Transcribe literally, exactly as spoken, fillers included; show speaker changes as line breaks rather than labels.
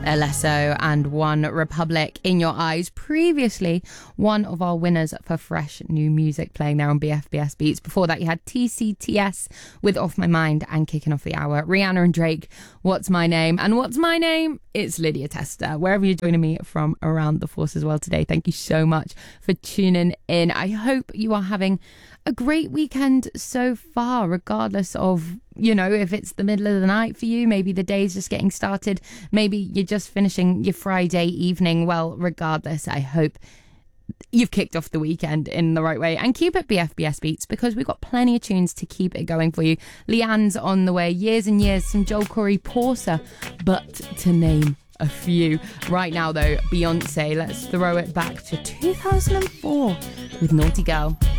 Alesso and One Republic, In Your Eyes. Previously, one of our winners for fresh new music playing there on B F B S Beats. Before that, you had T C T S with Off My Mind, and kicking off the hour, Rihanna and Drake, What's My Name? And what's my name? It's Lydia Tester. Wherever you're joining me from around the force as well today, thank you so much for tuning in. I hope you are having a great weekend so far, regardless of, you know, if it's the middle of the night for you, maybe the day's just getting started, maybe you're just finishing your Friday evening. Well, regardless, I hope you've kicked off the weekend in the right way, and keep it B F B S Beats, because we've got plenty of tunes to keep it going for you. Leanne's on the way, Years and Years, some Joel Corey, Porter, but to name a few. Right now though, Beyonce, let's throw it back to two thousand four with Naughty Girl.